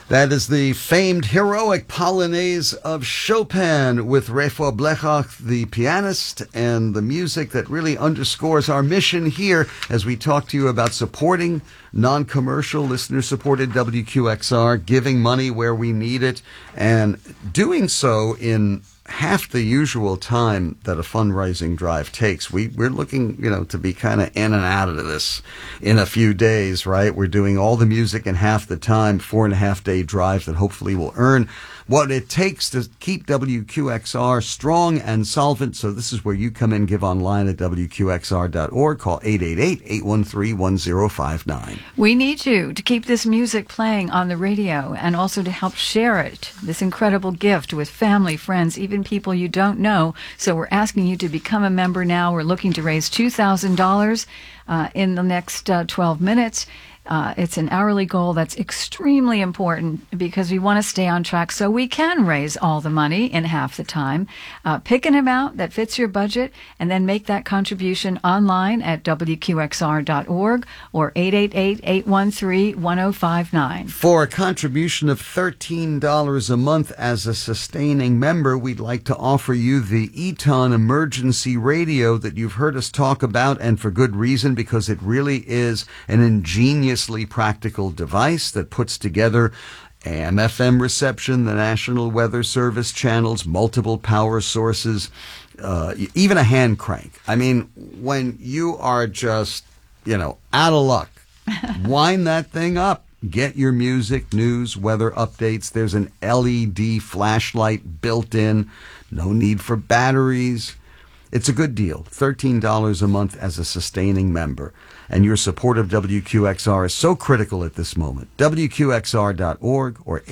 That is the famed heroic Polonaise of Chopin with Rafał Blechach, the pianist, and the music that really underscores our mission here as we talk to you about supporting non-commercial, listener-supported WQXR, giving money where we need it, and doing so in half the usual time that a fundraising drive takes. We're looking, to be kind of in and out of this in a few days, right? We're doing all the music in half the time, 4.5-day drive that hopefully will earn what it takes to keep WQXR strong and solvent. So this is where you come in, give online at WQXR.org. Call 888-813-1059. We need you to keep this music playing on the radio and also to help share it, this incredible gift, with family, friends, even people you don't know. So we're asking you to become a member now. We're looking to raise $2,000 in the next 12 minutes. It's an hourly goal that's extremely important because we want to stay on track so we can raise all the money in half the time. Pick an amount that fits your budget and then make that contribution online at WQXR.org or 888-813-1059. For a contribution of $13 a month as a sustaining member, we'd like to offer you the Eton Emergency Radio that you've heard us talk about, and for good reason, because it really is an ingenious practical device that puts together AM/FM reception, the National Weather Service channels, multiple power sources, even a hand crank. I mean, when you are just, out of luck, wind that thing up. Get your music, news, weather updates. There's an LED flashlight built in. No need for batteries. It's a good deal. $13 a month as a sustaining member. And your support of WQXR is so critical at this moment. WQXR.org or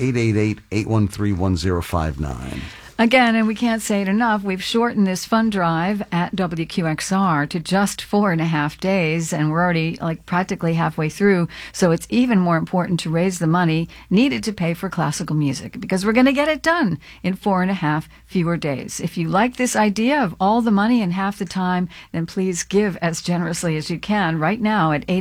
888-813-1059. Again, and we can't say it enough, we've shortened this fund drive at WQXR to just 4.5 days, and we're already practically halfway through. So it's even more important to raise the money needed to pay for classical music, because we're going to get it done in 4.5 fewer days. If you like this idea of all the money in half the time, then please give as generously as you can right now at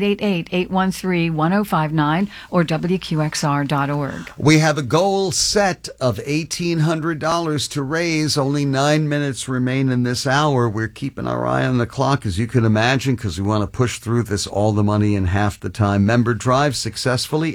888-813-1059 or WQXR.org. We have a goal set of $1,800 to raise. Only 9 minutes remain in this hour. We're keeping our eye on the clock, as you can imagine, because we want to push through this all the money in half the time member drive successfully.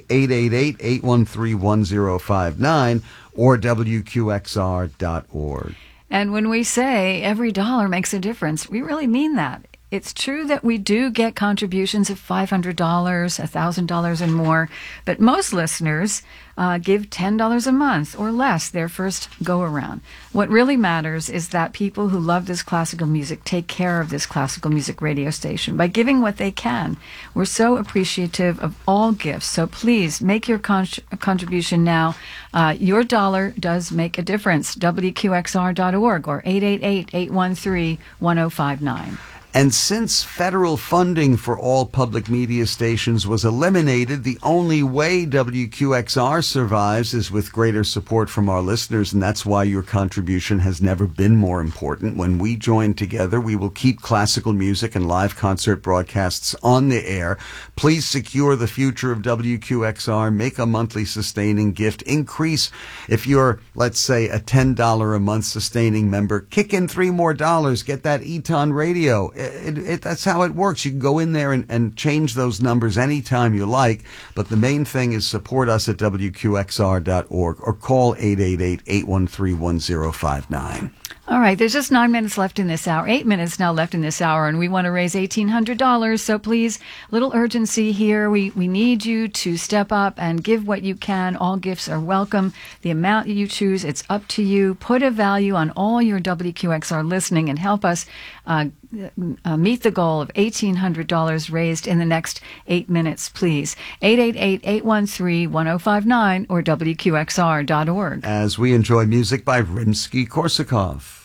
888-813-1059 or WQXR.org. And when we say every dollar makes a difference, we really mean that. It's true that we do get contributions of $500, $1,000 and more, but most listeners give $10 a month or less their first go-around. What really matters is that people who love this classical music take care of this classical music radio station by giving what they can. We're so appreciative of all gifts, so please make your contribution now. Your dollar does make a difference. WQXR.org or 888-813-1059. And since federal funding for all public media stations was eliminated, the only way WQXR survives is with greater support from our listeners, and that's why your contribution has never been more important. When we join together, we will keep classical music and live concert broadcasts on the air. Please secure the future of WQXR. Make a monthly sustaining gift. Increase, if you're, let's say, a $10 a month sustaining member, kick in $3 more. Get that Eton Radio. That's how it works. You can go in there and change those numbers anytime you like, but the main thing is support us at WQXR.org or call 888-813-1059. All right, there's just 9 minutes left in this hour, 8 minutes now left in this hour, and we want to raise $1,800. So please, little urgency here. We need you to step up and give what you can. All gifts are welcome. The amount you choose, it's up to you. Put a value on all your WQXR listening and help us meet the goal of $1,800 raised in the next 8 minutes, please. 888-813-1059 or WQXR.org. As we enjoy music by Rimsky-Korsakov.